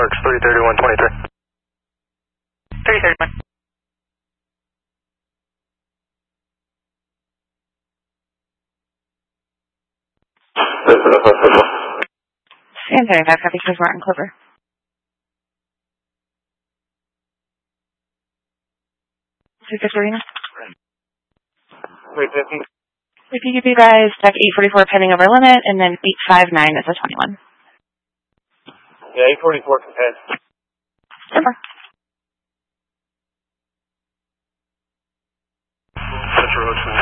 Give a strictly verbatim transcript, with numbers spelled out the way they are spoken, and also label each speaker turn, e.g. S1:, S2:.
S1: Parks, three thirty-one twenty-three.
S2: three thirty-one. San thirty-five, copy, Chris Martin, Clover. Six Arena.
S1: three fifty.
S2: If you could be advised, deck eight forty-four pending over limit, and then eight five nine is a twenty-one.
S1: Yeah, eight forty-four compared.
S2: Over.
S1: Central Ocean